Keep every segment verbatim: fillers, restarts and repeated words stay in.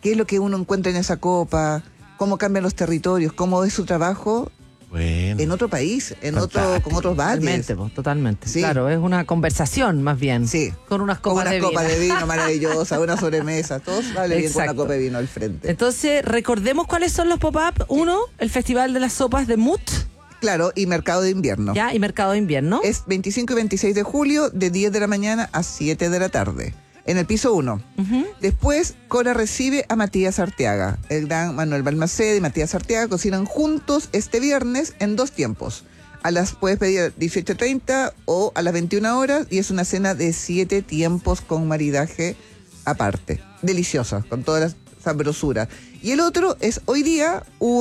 qué es lo que uno encuentra en esa copa, cómo cambian los territorios, cómo es su trabajo. Bueno, en otro país, en fantástico. otro con otros valles. Totalmente, pues, totalmente. Sí. Claro, es una conversación más bien. Sí. Con unas copas con unas de copas vino. de vino maravillosas, una sobremesa, todos vale bien con una copa de vino al frente. Entonces, recordemos cuáles son los pop-up. Uno, el Festival de las Sopas de Mut. Claro, y Mercado de Invierno. Ya, y Mercado de Invierno. Es veinticinco y veintiséis de julio, de diez de la mañana a siete de la tarde. En el piso uno. Uh-huh. Después, Cora recibe a Matías Arteaga. El gran Manuel Balmaceda y Matías Arteaga cocinan juntos este viernes en dos tiempos. A las puedes pedir a dieciocho treinta o a las veintiuna horas y es una cena de siete tiempos con maridaje aparte. Deliciosa, con toda la sabrosura. Y el otro es hoy día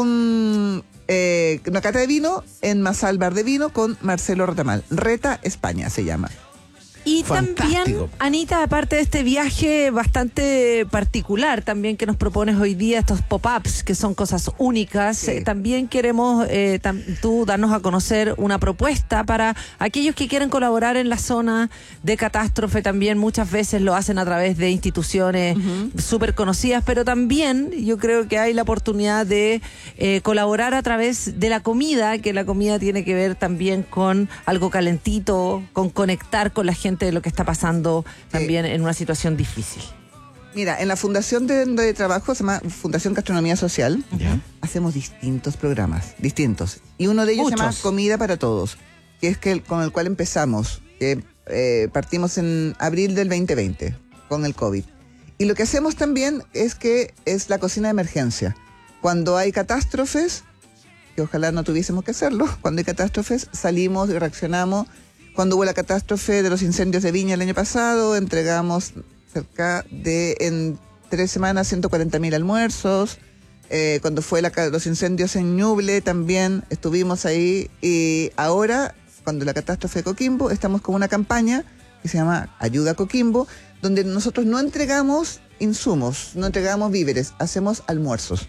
un, eh, una cata de vino en Masal Bar de Vino con Marcelo Retamal. Reta España se llama. Y Fantástico. También, Anita, aparte de este viaje bastante particular también que nos propones hoy día, estos pop-ups que son cosas únicas, sí. eh, también queremos eh, tam- tú darnos a conocer una propuesta para aquellos que quieren colaborar en la zona de catástrofe. También muchas veces lo hacen a través de instituciones uh-huh. súper conocidas, pero también yo creo que hay la oportunidad de eh, colaborar a través de la comida, que la comida tiene que ver también con algo calentito, con conectar con la gente de lo que está pasando también sí. en una situación difícil. Mira, en la fundación de, de trabajo, se llama Fundación Gastronomía Social, ¿Ya? hacemos distintos programas, distintos. Y uno de ellos Muchos. se llama Comida para Todos, que es que con el cual empezamos, que eh, partimos en abril del veinte veinte, con el COVID. Y lo que hacemos también es que es la cocina de emergencia. Cuando hay catástrofes, que ojalá no tuviésemos que hacerlo, cuando hay catástrofes salimos y reaccionamos. Cuando hubo la catástrofe de los incendios de Viña el año pasado, entregamos cerca de, en tres semanas, ciento cuarenta mil almuerzos. Eh, cuando fue la, los incendios en Ñuble también estuvimos ahí. Y ahora, cuando la catástrofe de Coquimbo, estamos con una campaña que se llama Ayuda a Coquimbo, donde nosotros no entregamos insumos, no entregamos víveres, hacemos almuerzos.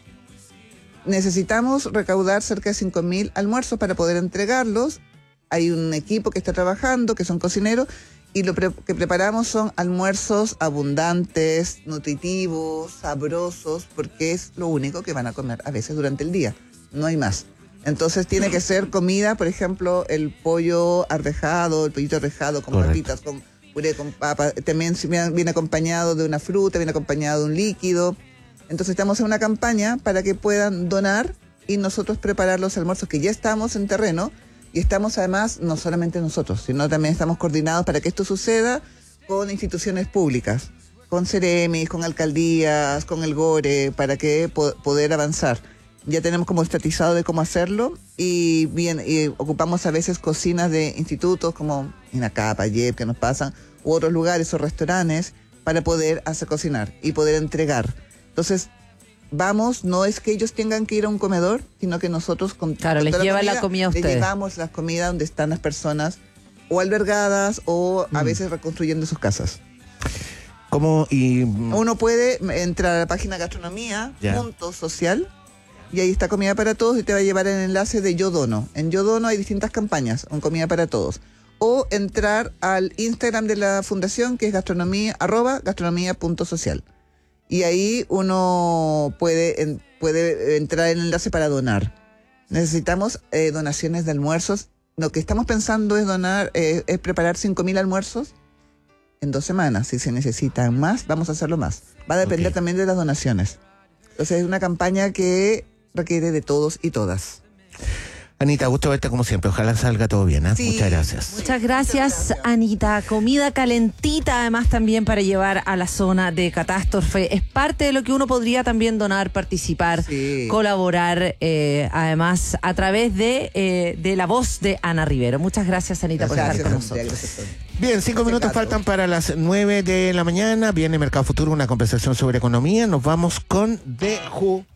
Necesitamos recaudar cerca de cinco mil almuerzos para poder entregarlos. Hay un equipo que está trabajando, que son cocineros, y lo pre- que preparamos son almuerzos abundantes, nutritivos, sabrosos, porque es lo único que van a comer a veces durante el día, no hay más. Entonces tiene que ser comida, por ejemplo, el pollo arvejado, el pollito arvejado con Correcto. papitas, con puré, con papa, también viene acompañado de una fruta, viene acompañado de un líquido. Entonces estamos en una campaña para que puedan donar y nosotros preparar los almuerzos, que ya estamos en terreno. Y estamos además, no solamente nosotros, sino también estamos coordinados para que esto suceda con instituciones públicas, con Ceremis, con alcaldías, con el GORE, para que po- poder avanzar. Ya tenemos como estatizado de cómo hacerlo y bien y ocupamos a veces cocinas de institutos como INACAP, AYEP, que nos pasan, u otros lugares o restaurantes para poder hacer cocinar y poder entregar. Entonces, vamos, no es que ellos tengan que ir a un comedor, sino que nosotros con, claro, con les toda llevan comida, la comida a les ustedes. llevamos las comidas donde están las personas o albergadas o a Mm. veces reconstruyendo sus casas. ¿Cómo y Uno puede entrar a la página gastronomía Ya. punto social y ahí está Comida para Todos y te va a llevar el enlace de Yo Dono. En Yo Dono hay distintas campañas con Comida para Todos. O entrar al Instagram de la fundación, que es gastronomía, arroba gastronomía punto social. Y ahí uno puede, en, puede entrar en el enlace para donar. Necesitamos eh, donaciones de almuerzos. Lo que estamos pensando es donar, eh, es preparar cinco mil almuerzos en dos semanas. Si se necesitan más, vamos a hacerlo más. Va a depender Ok. también de las donaciones. Entonces es una campaña que requiere de todos y todas. Anita, gusto verte como siempre. Ojalá salga todo bien, ¿eh? Sí. Muchas gracias. Muchas gracias, Anita. Comida calentita, además, también para llevar a la zona de catástrofe. Es parte de lo que uno podría también donar, participar, Sí. colaborar, eh, además, a través de, eh, de la voz de Ana Rivero. Muchas gracias, Anita, por Gracias, estar con Andrea, nosotros. gracias a todos. Bien, cinco Ese minutos gato. faltan para las nueve de la mañana. Viene Mercado Futuro, una conversación sobre economía. Nos vamos con The Who.